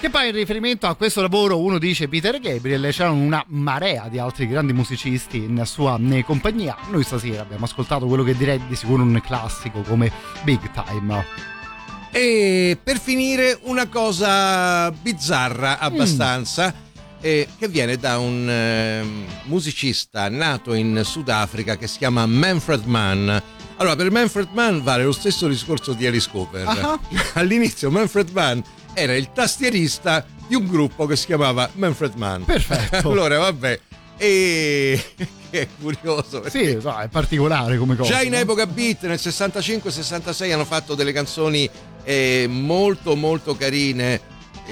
E poi in riferimento a questo lavoro uno dice Peter Gabriel, c'erano una marea di altri grandi musicisti in sua compagnia. Noi stasera abbiamo ascoltato quello che direi di sicuro un classico come Big Time. E per finire una cosa bizzarra abbastanza, che viene da un musicista nato in Sudafrica che si chiama Manfred Mann. Allora, per Manfred Mann vale lo stesso discorso di Alice Cooper. All'inizio Manfred Mann era il tastierista di un gruppo che si chiamava Manfred Mann. Perfetto. Allora, vabbè, e è curioso. Sì, è particolare come cosa. Già in epoca beat, nel 65-66 hanno fatto delle canzoni molto molto carine.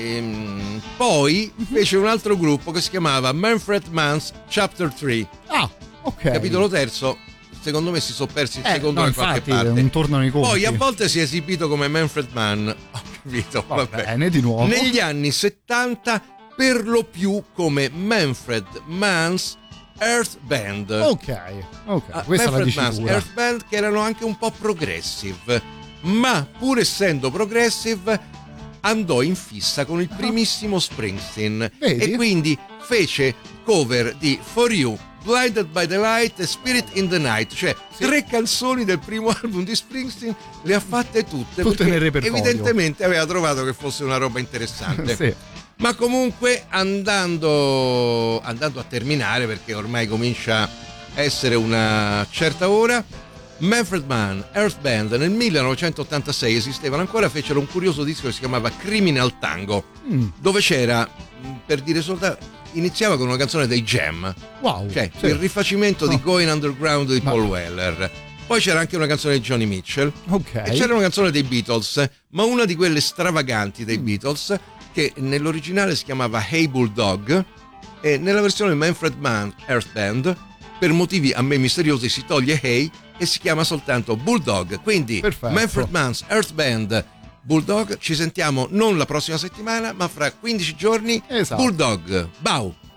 Poi fece un altro gruppo che si chiamava Manfred Mann's Chapter 3. Ah, ok. Capitolo terzo. Secondo me si sono persi il secondo in qualche parte. Non tornano i conti. Poi a volte si è esibito come Manfred Mann. Ho capito. Va bene, di nuovo. Negli anni 70 per lo più come Manfred Mann's Earth Band. Ok, questa Manfred è la Mann's dicitura. Earth Band, che erano anche un po' progressive, ma pur essendo progressive andò in fissa con il primissimo Springsteen. Vedi? E quindi fece cover di For You, Blinded by the Light e Spirit in the Night, cioè 3 canzoni del primo album di Springsteen, le ha fatte tutte nel repertorio. evidentemente aveva trovato che fosse una roba interessante. Sì. Ma comunque andando a terminare, perché ormai comincia a essere una certa ora, Manfred Mann, Earth Band nel 1986 esistevano ancora, fecero un curioso disco che si chiamava Criminal Tango, dove c'era, per dire soltanto, iniziava con una canzone dei Jam, Wow, cioè sì. il rifacimento di Going Underground di Paul Weller. Poi c'era anche una canzone di Johnny Mitchell, Ok. e c'era una canzone dei Beatles, ma una di quelle stravaganti dei Beatles, che nell'originale si chiamava Hey Bulldog, e nella versione Manfred Mann Earth Band, per motivi a me misteriosi, si toglie Hey e si chiama soltanto Bulldog. Quindi Perfetto. Manfred Mann's Earth Band, Bulldog. Ci sentiamo non la prossima settimana, ma fra 15 giorni. Esatto. Bulldog, bau.